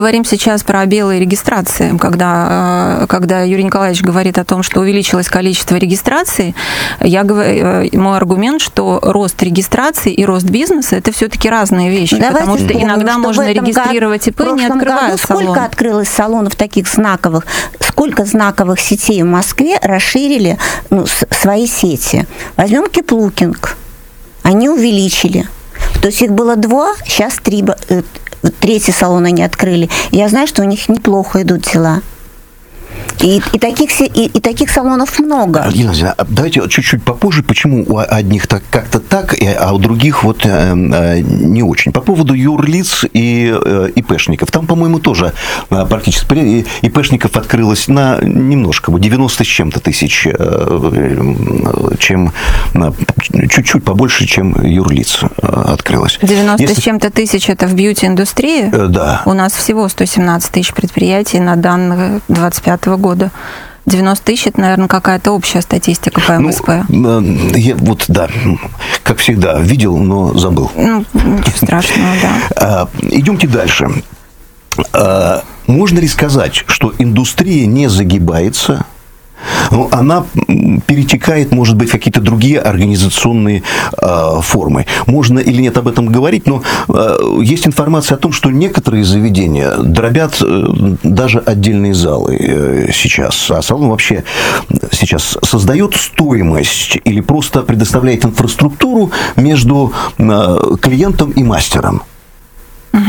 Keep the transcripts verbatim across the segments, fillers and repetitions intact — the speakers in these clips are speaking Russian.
Говорим сейчас про белые регистрации, когда, когда Юрий Николаевич говорит о том, что увеличилось количество регистраций, я говорю, мой аргумент, что рост регистрации и рост бизнеса – это все-таки разные вещи, Давайте потому что вспомним, иногда что можно регистрировать ИП, не открывая салон. Сколько открылось салонов таких знаковых, сколько знаковых сетей в Москве расширили ну, свои сети. Возьмем Киплукинг, они увеличили. То есть их было два, сейчас три. Третий салон они открыли. Я знаю, что у них неплохо идут дела. И, и, таких, и, и таких салонов много. Альбина, давайте чуть-чуть попозже, почему у одних так, как-то так, а у других вот э, не очень. По поводу юрлиц и э, ИПшников. Там, по-моему, тоже практически ИПшников открылось на немножко, девяносто с чем-то тысяч, э, чем, чуть-чуть побольше, чем юрлиц открылось. девяносто Если... с чем-то тысяч – это в бьюти-индустрии? Э, да. У нас всего сто семнадцать тысяч предприятий на данных двадцать пятого года. девяносто тысяч – это, наверное, какая-то общая статистика по эм эс пэ. Ну, я вот, да, как всегда, видел, но забыл. Ну, ничего страшного, да. Идемте дальше. Можно ли сказать, что индустрия не загибается? Ну, она перетекает, может быть, в какие-то другие организационные э, формы. Можно или нет об этом говорить, но э, есть информация о том, что некоторые заведения дробят э, даже отдельные залы э, сейчас. А салон вообще сейчас создает стоимость или просто предоставляет инфраструктуру между э, клиентом и мастером? Угу.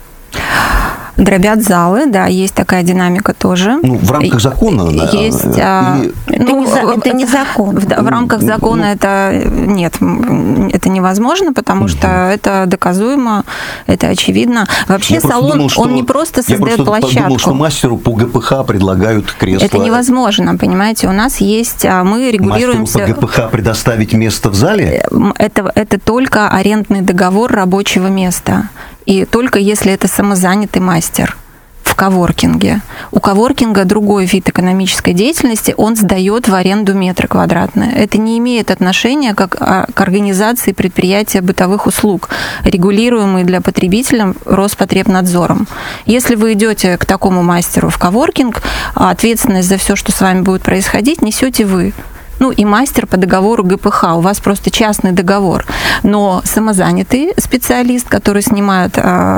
Дробят залы, да, есть такая динамика тоже. Ну, в рамках закона? Есть. Или... А, это, ну, не за, это не закон. В, в рамках закона ну, это нет, это невозможно, потому что это доказуемо, это очевидно. Вообще я салон, думал, что, он не просто создает я площадку. Я подумал, что мастеру по гэ пэ ха предлагают кресло. Это невозможно, понимаете. У нас есть, мы регулируемся... Мастеру по гэ пэ ха предоставить место в зале? Это, это только арендный договор рабочего места. И только если это самозанятый мастер в коворкинге. У коворкинга другой вид экономической деятельности, он сдает в аренду метры квадратные. Это не имеет отношения как, к организации предприятия бытовых услуг, регулируемые для потребителя Роспотребнадзором. Если вы идете к такому мастеру в коворкинг, ответственность за все, что с вами будет происходить, несете вы. Ну, и мастер по договору гэ пэ ха. У вас просто частный договор. Но самозанятый специалист, который снимает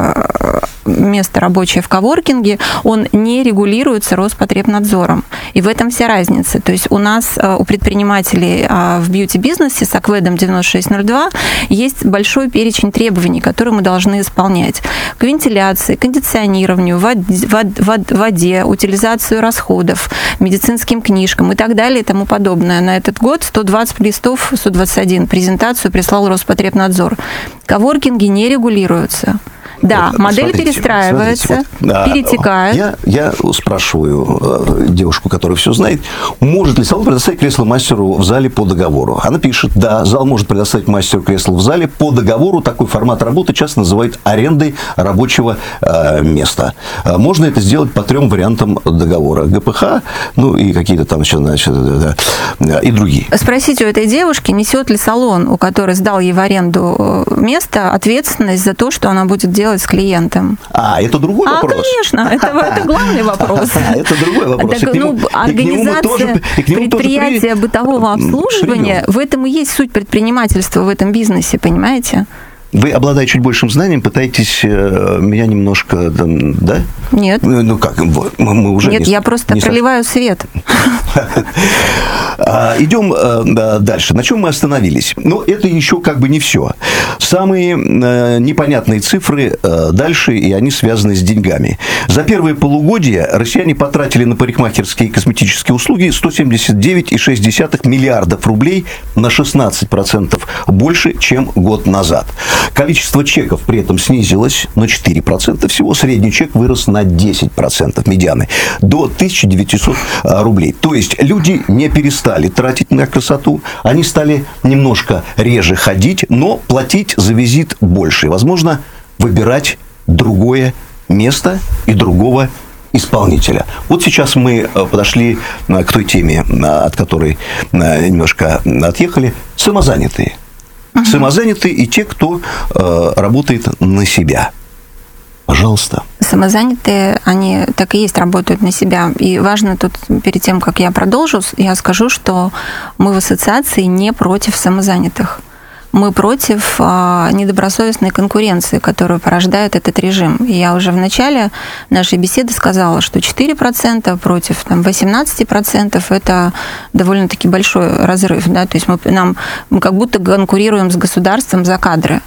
э, место рабочее в коворкинге, он не регулируется Роспотребнадзором. И в этом вся разница. То есть у нас, э, у предпринимателей э, в бьюти-бизнесе с АКВЭДом девяносто шесть ноль два есть большой перечень требований, которые мы должны исполнять. К вентиляции, кондиционированию, воде, воде, утилизацию расходов, медицинским книжкам и так далее и тому подобное. На этот год сто двадцать листов, сто двадцать один презентацию прислал Роспотребнадзор. Коворкинги не регулируются. Да, вот, модель смотрите, перестраивается, смотрите, вот, перетекает. Я, я спрашиваю девушку, которая все знает, может ли салон предоставить кресло мастеру в зале по договору? Она пишет, да, зал может предоставить мастеру кресло в зале по договору. Такой формат работы часто называют арендой рабочего э, места. Можно это сделать по трем вариантам договора. гэ пэ ха, ну и какие-то там еще, значит, да, и другие. Спросите у этой девушки, несет ли салон, у которой сдал ей в аренду место, ответственность за то, что она будет делать с клиентом. А, это другой а, вопрос? А, конечно, это, это главный вопрос. Это другой вопрос. Так, ну, организация предприятия бытового обслуживания, в этом и есть суть предпринимательства в этом бизнесе, понимаете? Вы, обладая чуть большим знанием, пытаетесь меня немножко, да? Нет. Ну как, мы уже... Нет, не, я просто не проливаю со... свет. Идем дальше. На чем мы остановились? Ну, это еще как бы не все. Самые непонятные цифры дальше, и они связаны с деньгами. За первое полугодие россияне потратили на парикмахерские и косметические услуги сто семьдесят девять целых шесть десятых миллиардов рублей, на шестнадцать процентов больше, чем год назад. Количество чеков при этом снизилось на четыре процента всего. Средний чек вырос на десять процентов медианы, до тысяча девятьсот рублей. То есть люди не перестали тратить на красоту, они стали немножко реже ходить, но платить за визит больше. И, возможно, выбирать другое место и другого исполнителя. Вот сейчас мы подошли к той теме, от которой немножко отъехали. Самозанятые. Самозанятые и те, кто э, работает на себя. Пожалуйста. Самозанятые, они так и есть, работают на себя. И важно тут, перед тем, как я продолжу, я скажу, что мы в ассоциации не против самозанятых. Мы против а, недобросовестной конкуренции, которую порождает этот режим. И я уже в начале нашей беседы сказала, что четыре процента против там, восемнадцать процентов – это довольно-таки большой разрыв. Да? То есть мы, нам, мы как будто конкурируем с государством за кадры.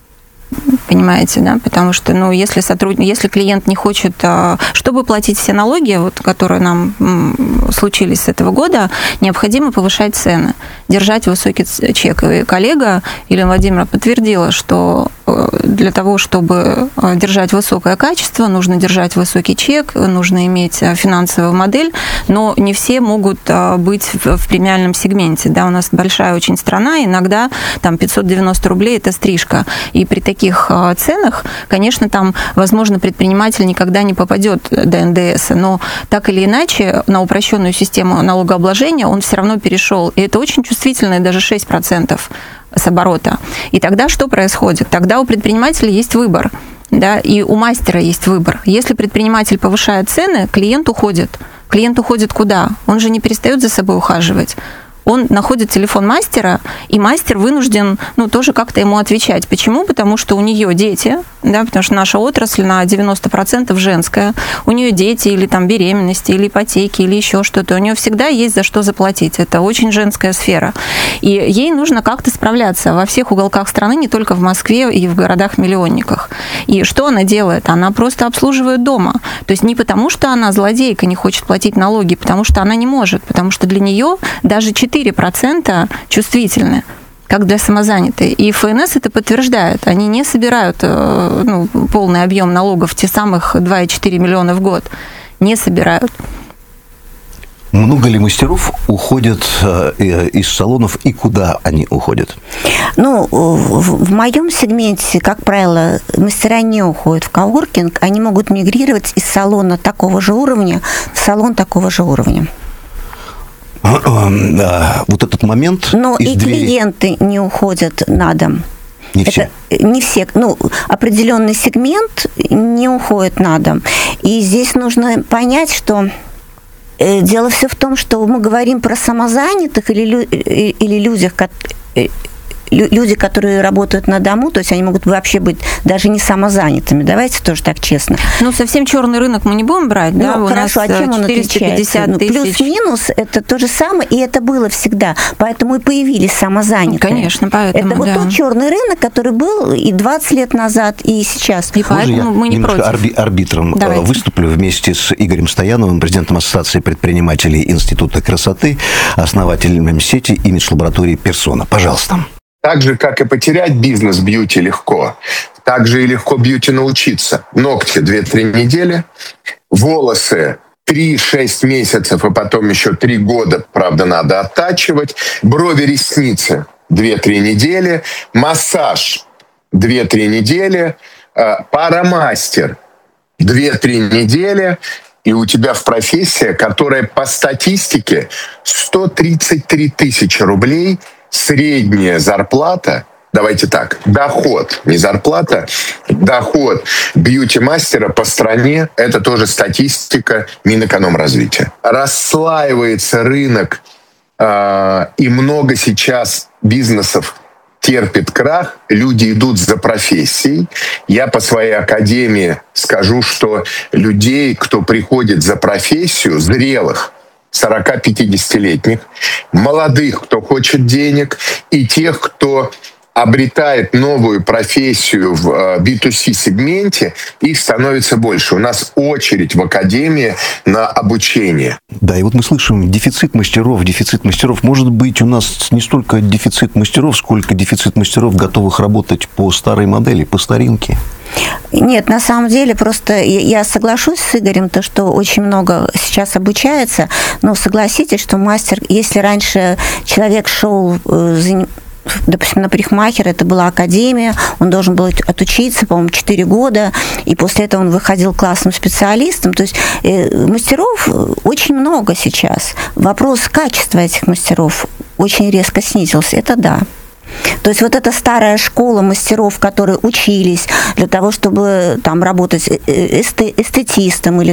Понимаете, да? Потому что, ну, если сотрудник, если клиент не хочет, чтобы платить все налоги, вот, которые нам случились с этого года, необходимо повышать цены, держать высокий чек. И коллега Елена Владимировна подтвердила, что для того, чтобы держать высокое качество, нужно держать высокий чек, нужно иметь финансовую модель, но не все могут быть в премиальном сегменте. Да? У нас большая очень страна, иногда там пятьсот девяносто рублей – это стрижка. И при таких ценах, конечно, там, возможно, предприниматель никогда не попадет до эн дэ эс, но так или иначе на упрощенную систему налогообложения он все равно перешел. И это очень чувствительные, даже шесть процентов с оборота. И тогда что происходит? Тогда у предпринимателя есть выбор, да, и у мастера есть выбор. Если предприниматель повышает цены, клиент уходит. Клиент уходит куда? Он же не перестает за собой ухаживать. Он находит телефон мастера, и мастер вынужден, ну, тоже как-то ему отвечать. Почему? Потому что у нее дети, да, потому что наша отрасль на девяносто процентов женская, у нее дети или там беременности, или ипотеки, или еще что-то. У нее всегда есть за что заплатить. Это очень женская сфера. И ей нужно как-то справляться во всех уголках страны, не только в Москве и в городах-миллионниках. И что она делает? Она просто обслуживает дома. То есть не потому, что она злодейка, не хочет платить налоги, потому что она не может, потому что для нее даже четыре процента чувствительны, как для самозанятой. И эф эн эс это подтверждает. Они не собирают ну, полный объем налогов, те самых два и четыре миллиона в год. Не собирают. Много ли мастеров уходят из салонов и куда они уходят? Ну, в, в моем сегменте, как правило, мастера не уходят в коворкинг, они могут мигрировать из салона такого же уровня в салон такого же уровня. Вот этот момент... Но и двери... клиенты не уходят на дом. Не все? Это, не все. Ну, определенный сегмент не уходит на дом. И здесь нужно понять, что э, дело все в том, что мы говорим про самозанятых или, лю, или людях, э, люди, которые работают на дому, то есть они могут вообще быть даже не самозанятыми. Давайте тоже так честно. Ну, совсем черный рынок мы не будем брать, да? Ну, у хорошо, нас а чем он отличается? Ну, плюс-минус это то же самое, и это было всегда. Поэтому и появились самозанятые. Конечно, поэтому, это вот да. тот черный рынок, который был и двадцать лет назад, и сейчас. И поэтому мы не против. Арби- арбитром Давайте. Выступлю вместе с Игорем Стояновым, президентом Ассоциации предпринимателей Института красоты, основателем сети имидж-лаборатории «Персона». Пожалуйста. Так же, как и потерять бизнес бьюти легко, так же и легко бьюти научиться. Ногти две-три недели, волосы три-шесть месяцев, и потом еще три года, правда, надо оттачивать, брови, ресницы две-три недели, массаж две-три недели, парамастер две-три недели, и у тебя в профессия, которая по статистике сто тридцать три тысячи рублей – средняя зарплата, давайте так, доход, не зарплата, доход бьюти-мастера по стране, это тоже статистика Минэкономразвития. Расслаивается рынок, э, и много сейчас бизнесов терпит крах, люди идут за профессией. Я по своей академии скажу, что людей, кто приходит за профессию, зрелых, сорок-пятидесятилетних, молодых, кто хочет денег, и тех, кто обретает новую профессию в би ту си-сегменте, их становится больше. У нас очередь в академии на обучение. Да, и вот мы слышим дефицит мастеров, дефицит мастеров. Может быть, у нас не столько дефицит мастеров, сколько дефицит мастеров, готовых работать по старой модели, по старинке. Нет, на самом деле, просто я соглашусь с Игорем, то, что очень много сейчас обучается, но согласитесь, что мастер, если раньше человек шел, допустим, на парикмахера, это была академия, он должен был отучиться, по-моему, четыре года, и после этого он выходил классным специалистом. То есть мастеров очень много сейчас. Вопрос качества этих мастеров очень резко снизился, это да. То есть вот эта старая школа мастеров, которые учились для того, чтобы там работать эстетистом или